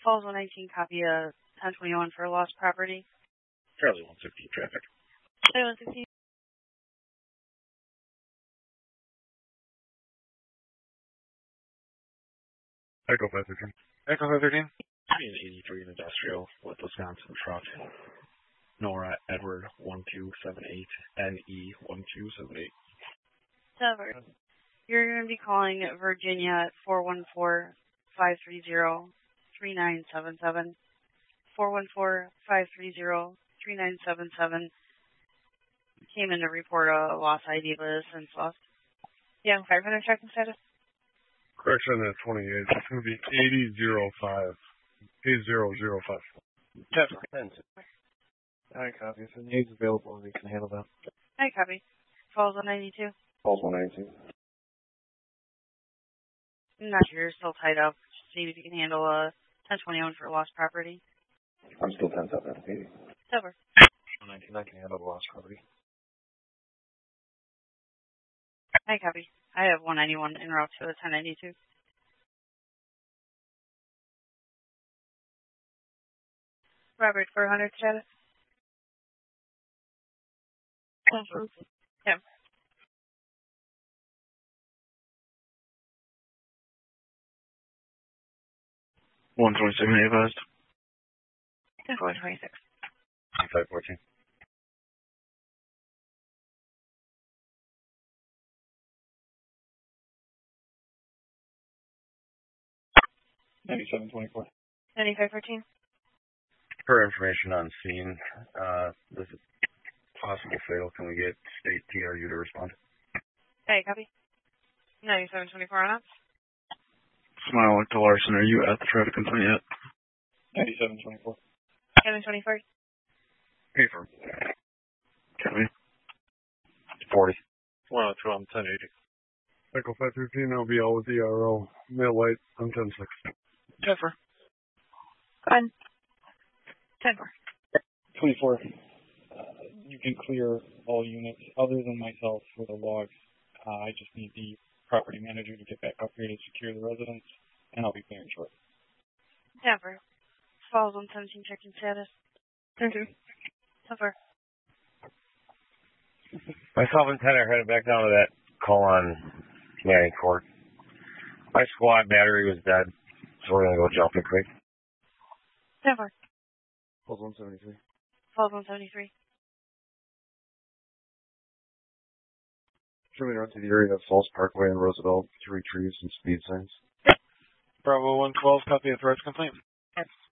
Falls 119, copy of 1021 for lost property. Charlie 160 traffic. Charlie 160. Echo 513. Echo 513. 83 in industrial with Wisconsin truck. Nora Edward 1278 NE 1278. Sever. You're going to be calling Virginia at 414-530-3977. 414-530-3977. Came in to report a lost ID, but it's since lost. Yeah, 500 checking status. Correction at 28. It's going to be 8005. 8005. Yes, 10. Alright, copy. If the needs available, we can handle that. Alright, copy. Falls 192. Falls 192. I'm not sure, you're still tied up. Just see if you can handle 1021 for lost property. I'm still 10-7 at 80. Over. 119, I can handle the lost property. Hi, copy. I have 191 en route to the 1092. Robert, 400 status. Yeah. $127 advised. 426. 514. $97.24. 9514. Per information on scene, this is possible fatal. Can we get state TRU to respond? Hey, copy. 9724 on up. Smile to Larson, are you at the traffic complaint yet? 9724. 724. Paper. Copy. 40. 102 on 1080. Echo 513, I'll be all with ERO. Mail light on 106. Jennifer. On 10-4. 24. You can clear all units other than myself for the logs. I just need the property manager to get back up here to secure the residence, and I'll be clearing short. Denver. Falls 117 checking status. 10-2. Denver. Myself and Tanner headed back down to that call on Manning Court. My squad battery was dead, so we're going to go jump it quick. Denver. Falls 173. Falls 173. Should we run to the area of Falls Parkway and Roosevelt to retrieve some speed signs? Bravo 112, copy of threats complaint. Yes.